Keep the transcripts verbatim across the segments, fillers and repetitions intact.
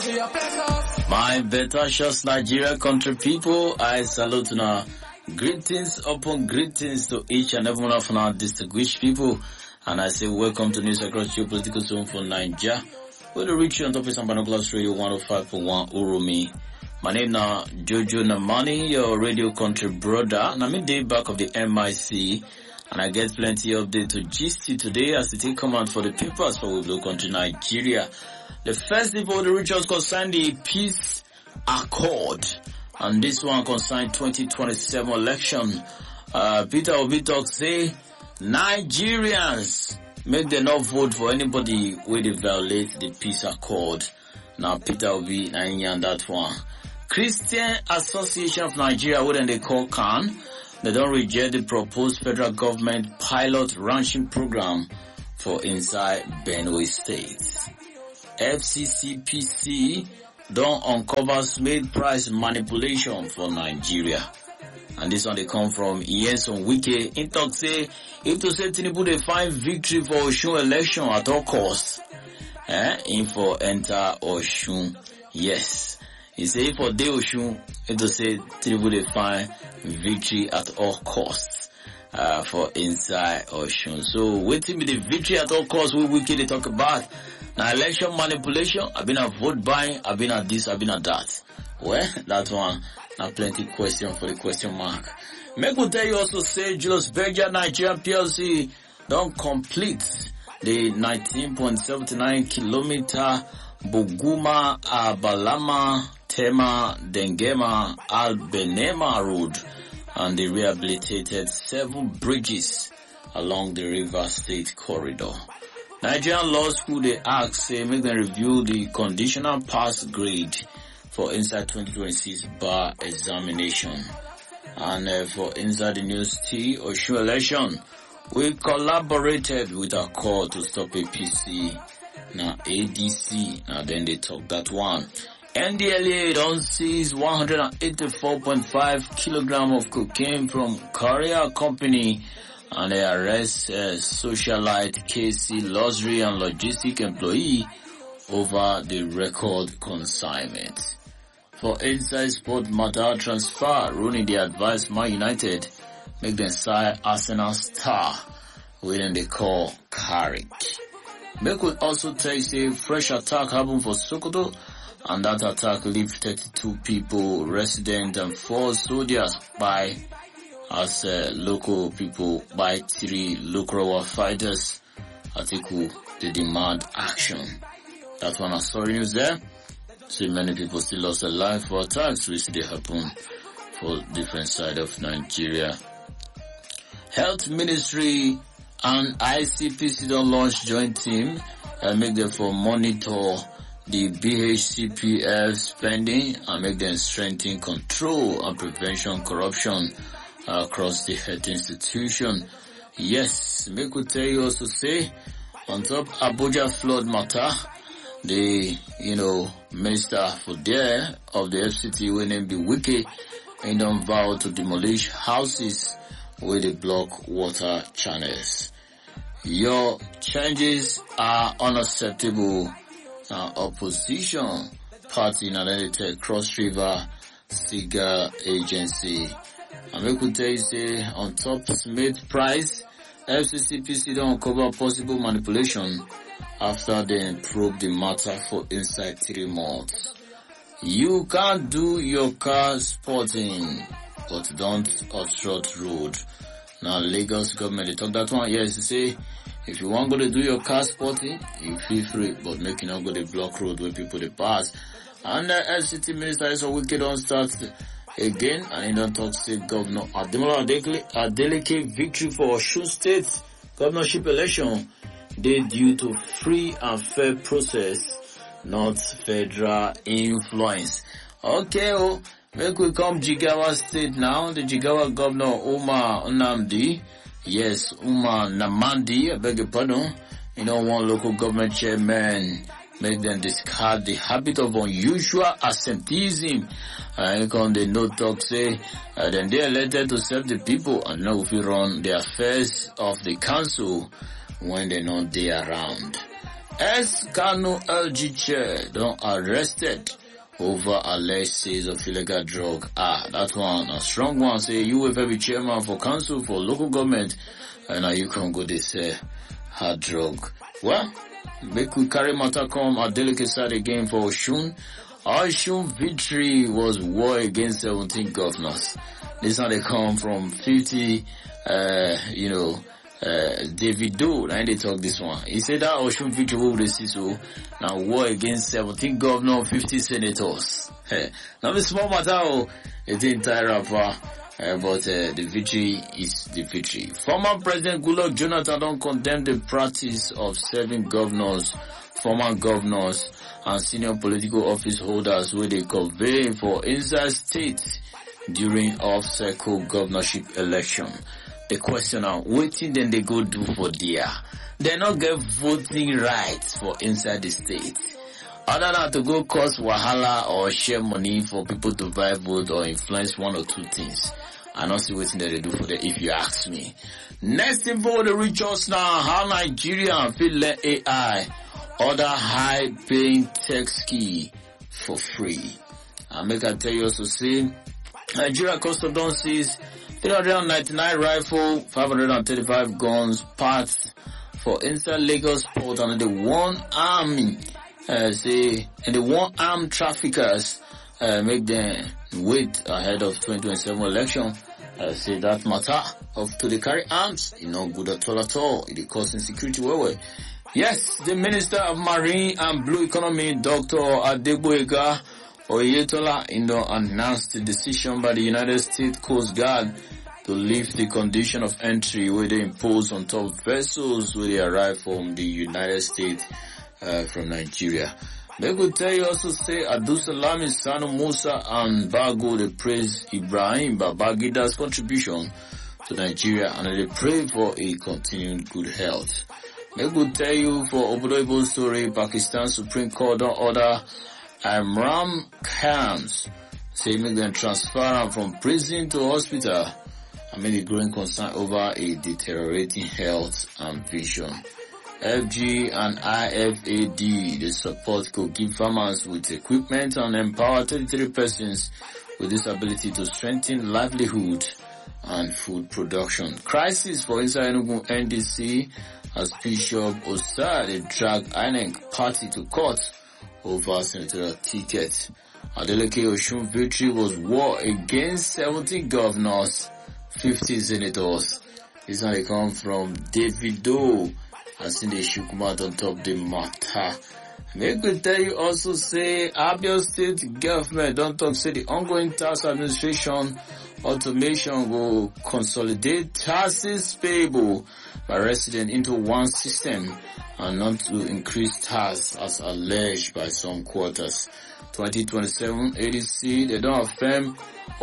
My better shots, Nigeria country people, I salute now. Greetings upon greetings to each and every one of our distinguished people. And I say welcome to News Across Geopolitical Zone for Nigeria. We'll reach you on top of some Binoculars Radio one oh five point one Urumi. My name now Jojo Namani, your radio country brother. And I'm in the back of the M I C. And I get plenty update to gist you today as it take command for the papers for Wiblo country Nigeria. The first people the regions concern the peace accord. And this one concern twenty twenty-seven election. Uh, Peter Obi talk say Nigerians make them not vote for anybody where they violate the peace accord. Now Peter Obi and that one. Christian Association of Nigeria, what they call C A N, they don't reject the proposed federal government pilot ranching program for inside Benue State. F C C P C don't uncover smith price manipulation for Nigeria. And this one they come from Iyenson Wike. In talk say, if to say Tinubu they find victory for Osun election at all costs. Eh? In for enter Osun. Yes. He say for day Osun, if to say Tinubu they find victory at all costs. Uh, for inside Osun. So waiting with the victory at all costs we Wike they talk about. Now election manipulation, I've been a vote buying, I've been at this, I've been at that. Well, that one, now plenty question for the question mark. Make will tell you also say Julius Berger Nigerian P L C don't complete the nineteen point seven nine kilometer Buguma Abalama Tema Dengema Albenema road and they rehabilitated seven bridges along the River State corridor. Nigerian Law School, they ask, say, make them review the conditional pass grade for inside twenty twenty-six bar examination. And uh, for inside the news T, Osun election, we collaborated with our court to stop A P C. Now A D C, now then they talk that one. N D L A don't seize one hundred eighty-four point five kilogram of cocaine from Korea company. And they arrest uh, socialite K C luxury and logistic employee over the record consignment. For inside sport matter transfer, Rooney the advised Man United make them sign Arsenal star, within they call Carrick. Make will also tell you say fresh attack happened for Sokoto, and that attack leave thirty-two people, resident and four soldiers by as uh, local people by three local fighters. Article they demand action. That one is sorry news there. See many people still lost their life for attacks which they happen for different side of Nigeria. Health Ministry and I C P C don't launch joint team and make them for monitor the B H C P F spending and make them strengthen control and prevention corruption across the health institution. Yes, make we tell you also say, on top Abuja flood matter, the, you know, minister for there of the F C T when named the Wike, and don't vow to demolish houses where they block water channels. Your changes are unacceptable. Uh, opposition party in an Cross River Cigar Agency. And we could tell you say on top Smith price, F C C P C don't cover possible manipulation after they probe the matter for inside three months. You can't do your car sporting, but don't obstruct road. Now Lagos government they talk that one. Yes, they say if you want to go to do your car sporting, you feel free, but make you not go to block road where people they pass. And the F C T minister is a wicked on start again, and he don't talk state governor Ademola Adeleke victory for Osun State governorship election. They due to free and fair process, not federal influence. Okay, oh, make we come Jigawa State now. The Jigawa governor Umar Nnamdi, yes, Umar Namandi, I beg your pardon. You know, one local government chairman make them discard the habit of unusual absenteeism. And uh, the note talk say, uh, then they are elected to serve the people and now if you run the affairs of the council when they're not there around. Ex-Kano L G chair don't arrested over alleged sales of illegal drug. Ah, that one, a strong one. Say you will be chairman for council for local government, and now you can go this uh, hard drug. Well, make we carry matter come a delicate side again for Oshun. Oshun victory was war against seventeen governors. This how they come from fifty, uh, you know, uh, Davido, and they talk this one. He said that Oshun victory will receive so now war against seventeen governors, fifty senators. Hey, now the small matter, it's the entire rapper, uh, but uh, the victory is the victory. Former President Goodluck Jonathan don't condemn the practice of serving governors, former governors, and senior political office holders where they convey for inside state during off-cycle governorship election. The question now, what thing then they go do for there? They not get voting rights for inside the state. Other than to go cause wahala or share money for people to buy vote or influence one or two things. I don't see what thing that they do for them if you ask me. Next info to reach us now, how Nigeria feel let A I order high paying tech ski for free. I make I tell you also say, Nigeria Custom don seize three hundred ninety-nine rifle, five hundred thirty-five guns, parts for inside Lagos port, and the one army, uh, say, and the one armed traffickers, uh, make them wait ahead of twenty twenty-seven election. Uh, say that matter of to the carry arms, you know, good at all at all. It cause insecurity well well. Yes, the Minister of Marine and Blue Economy, Doctor Adegboyega Oyetola, you know, announced the decision by the United States Coast Guard to lift the condition of entry where they impose on top vessels where they arrive from the United States uh, from Nigeria. They could tell you also say Abdulsalami Sanu Musa and Bago, they praise Ibrahim Babagida's contribution to Nigeria and they pray for a continued good health. They could tell you for Obodoibo story, Pakistan Supreme Court don't order Imran Khan's say make them transfer from prison to hospital. I mean, the growing concern over a deteriorating health and vision. F G and I F A D, the support could give farmers with equipment and empower thirty-three persons with disability to strengthen livelihood and food production. Crisis for inside Enugu N D C as Bishop Osade dragged I N E C party to court over senatorial ticket. Adeleke Oshun victory was war against seventeen governors, fifty senators. This one they come from Davido. I seen the Shukumat on top the matter. They could tell you also say Abia State government don't talk say the ongoing tax administration automation will consolidate taxes payable by residents into one system and not to increase tax as alleged by some quarters. twenty twenty-seven A D C, they don't affirm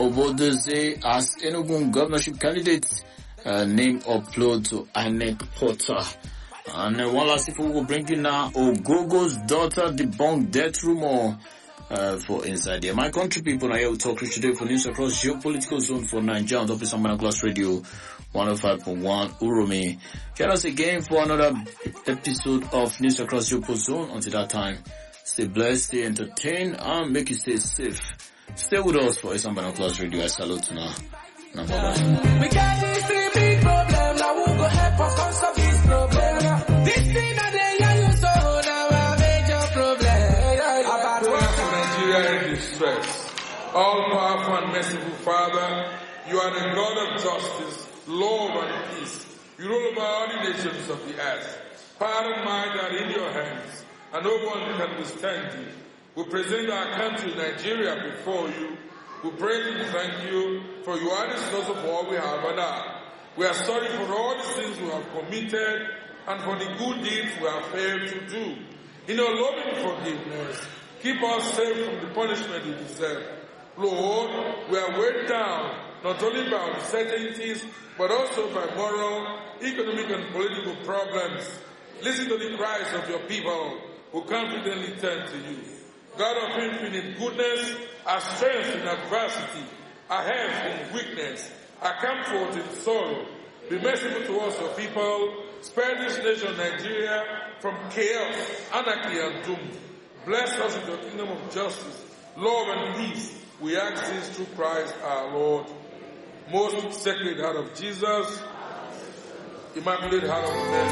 Obodoze as Enugu governorship candidate, uh, name upload to I N E C portal. And uh, one last thing we will bring in now, Ogogo's daughter debunked death rumor uh, for inside there. My country people are here to talk today for news across geopolitical zone for Nigeria on top of Samana Glass Radio one oh five point one Urumi. Join us again for another episode of News Across Geopolitical Zone. Until that time, stay blessed, stay entertained, and make you stay safe. Stay with us for Samana Glass Radio. I salute you now. Now, bye-bye. We got this big problem, now we'll go help us solve this problem. This thing that they use so now a major problem. About what Nigeria in distress. All powerful and merciful Father, you are the God of justice, love and peace. You rule over all the nations of the earth. Power and might are in your hands, and no one can withstand you. We present our country, Nigeria, before you. We pray and thank you, for you are the source of all we have and are. We are sorry for all the sins we have committed and for the good deeds we have failed to do. In your loving forgiveness, keep us safe from the punishment we deserve. Lord, we are weighed down not only by uncertainties, but also by moral, economic, and political problems. Listen to the cries of your people who confidently turn to you. God of infinite goodness, our strength in adversity, our health in weakness, our comfort in sorrow. Be merciful to us, your people. Spare this nation, Nigeria, from chaos, anarchy, and doom. Bless us with your kingdom of justice, love, and peace. We ask this through Christ our Lord. Most Sacred Heart of Jesus, Immaculate Heart of Mary,